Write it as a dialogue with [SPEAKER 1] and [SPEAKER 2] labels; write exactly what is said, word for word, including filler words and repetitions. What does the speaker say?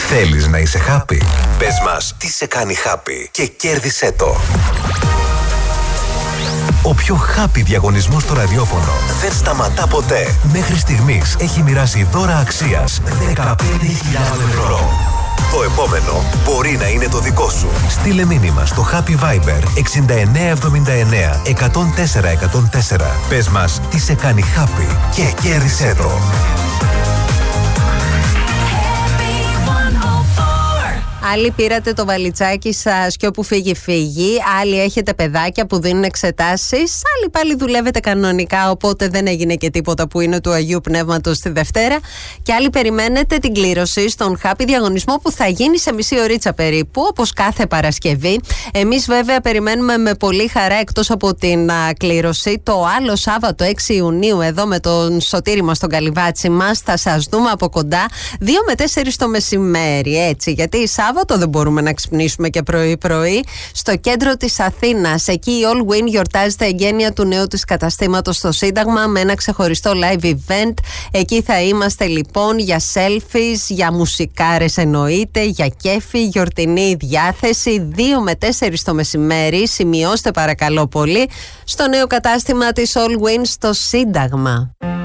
[SPEAKER 1] Θέλεις να είσαι happy? Πες μας τι σε κάνει happy και κέρδισέ το. Ο πιο happy διαγωνισμός στο ραδιόφωνο δεν σταματά ποτέ. Μέχρι στιγμής έχει μοιράσει δώρα αξίας δεκαπέντε χιλιάδες ευρώ. Το επόμενο μπορεί να είναι το δικό σου. Στείλε μήνυμα στο Happy Viber εξήντα εννέα εβδομήντα εννέα εκατόν τέσσερα εκατόν τέσσερα. Πες μας τι σε κάνει happy και κέρδισέ το.
[SPEAKER 2] Άλλοι πήρατε το βαλιτσάκι σας και όπου φύγει φύγει. Άλλοι έχετε παιδάκια που δίνουν εξετάσεις. Άλλοι πάλι δουλεύετε κανονικά, οπότε δεν έγινε και τίποτα που είναι του Αγίου Πνεύματος τη Δευτέρα. Και άλλοι περιμένετε την κλήρωση στον Happy διαγωνισμό που θα γίνει σε μισή ωρίτσα περίπου, όπως κάθε Παρασκευή. Εμείς βέβαια περιμένουμε με πολύ χαρά, εκτός από την α, κλήρωση, το άλλο Σάββατο έξι Ιουνίου εδώ με τον Σωτήρη μας, τον Καλυβάτσι μας. Θα σας δούμε από κοντά δύο με τέσσερις το μεσημέρι, έτσι. Γιατί Σάββατο δεν μπορούμε να ξυπνήσουμε και πρωί-πρωί. Στο κέντρο της Αθήνας, εκεί η All Win γιορτάζει τα εγγένεια του νέου της καταστήματος στο Σύνταγμα με ένα ξεχωριστό live event. Εκεί θα είμαστε λοιπόν για selfies, για μουσικάρες εννοείται, για κέφι, γιορτινή διάθεση. δύο με τέσσερις το μεσημέρι, σημειώστε παρακαλώ πολύ, στο νέο κατάστημα της All Win στο Σύνταγμα.